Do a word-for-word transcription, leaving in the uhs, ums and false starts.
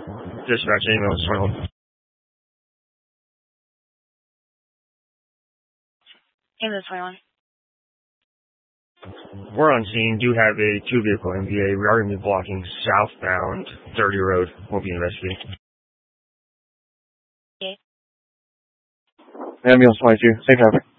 Dispatch ambulance twenty-one. Ambulance twenty-one. We're on scene. Do have a two-vehicle M V A. We are going to be blocking southbound thirty Road. We'll be investigating. Okay. Ambulance twenty-two. Same traffic.